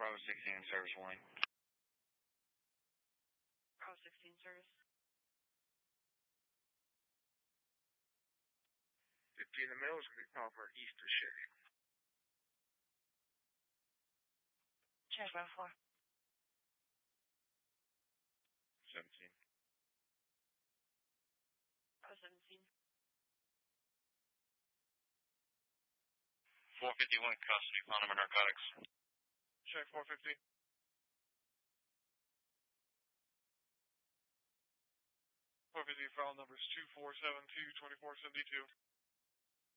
Bravo 16, service warning. Bravo 16, service. 15 in the middle is going to call for Easter shift. Check, Bravo 4. 17. Bravo 17. 451 custody, found him in narcotics. Check 450. 450 file numbers 2472, 2472.